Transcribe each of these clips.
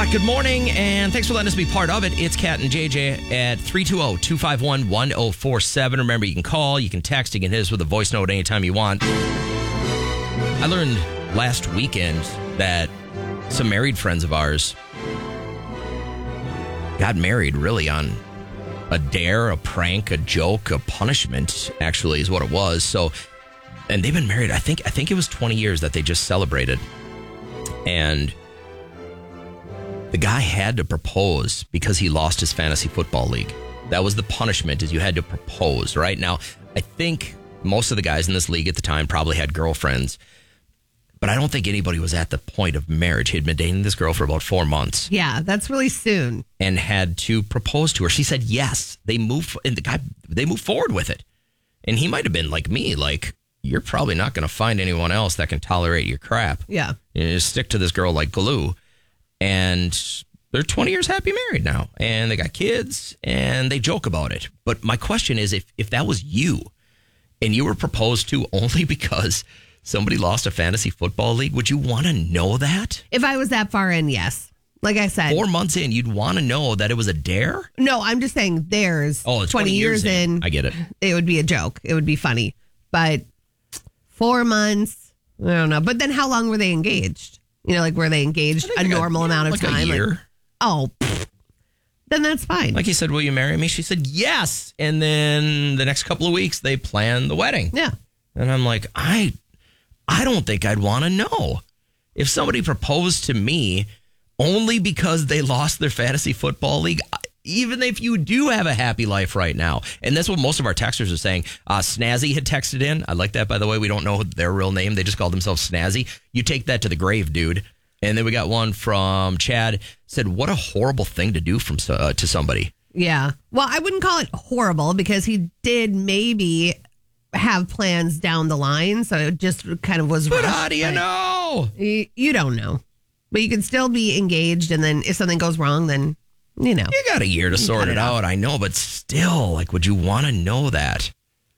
Good morning, and thanks for letting us be part of it. It's Kat and JJ at 320-251-1047. Remember, you can call, you can text, you can hit us with a voice note anytime you want. I learned last weekend that some married friends of ours got married really on a dare, a prank, a joke, a punishment, actually, is what it was. So, and they've been married, I think it was 20 years that they just celebrated. And the guy had to propose because he lost his fantasy football league. That was the punishment, is you had to propose, right? Now, I think most of the guys in this league at the time probably had girlfriends, but I don't think anybody was at the point of marriage. He'd been dating this girl for about 4 months. Yeah, that's really soon. And had to propose to her. She said yes. They moved forward with it. And he might have been like me, like, you're probably not going to find anyone else that can tolerate your crap. Yeah. You just stick to this girl like glue. And they're 20 years happy married now. And they got kids, and they joke about it. But my question is, if that was you, and you were proposed to only because somebody lost a fantasy football league, would you want to know that? If I was that far in, yes. Like I said. 4 months in, you'd want to know that it was a dare? No, I'm just saying theirs. Oh, 20 years in. I get it. It would be a joke. It would be funny. But 4 months, I don't know. But then how long were they engaged? You know, like, were they engaged a normal amount of like time? A year. Like, oh, then that's fine. Like he said, will you marry me? She said, yes. And then the next couple of weeks, they planned the wedding. Yeah. And I'm like, I don't think I'd want to know. If somebody proposed to me only because they lost their fantasy football league, even if you do have a happy life right now. And that's what most of our texters are saying. Snazzy had texted in. I like that, by the way. We don't know their real name. They just call themselves Snazzy. You take that to the grave, dude. And then we got one from Chad. Said, what a horrible thing to do to somebody. Yeah. Well, I wouldn't call it horrible because he did maybe have plans down the line. So it just kind of was But rushed. how do you know? You don't know. But you can still be engaged. And then if something goes wrong, then... You know, you got a year to sort it out. I know, but still, like, would you want to know that?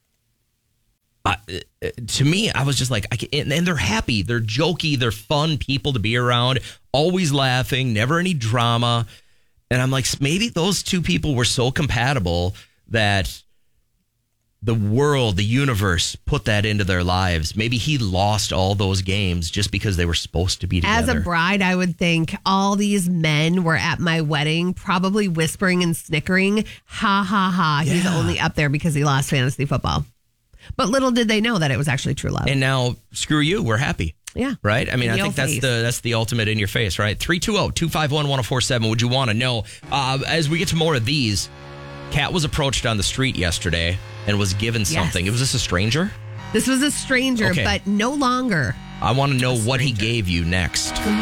To me, I was just like, and they're happy, they're jokey, they're fun people to be around, always laughing, never any drama. And I'm like, maybe those two people were so compatible that the world, the universe put that into their lives. Maybe he lost all those games just because they were supposed to be together. As a bride, I would think all these men were at my wedding, probably whispering and snickering. Ha, ha, ha. Yeah. He's only up there because he lost fantasy football. But little did they know that it was actually true love. And now, screw you, we're happy. Yeah. Right? I mean, I think that's the ultimate in your face, right? 320-251-1047. Would you want to know? As we get to more of these, Kat was approached on the street yesterday and was given something. Yes. Was this a stranger? This was a stranger, but no longer. I want to know what he gave you next.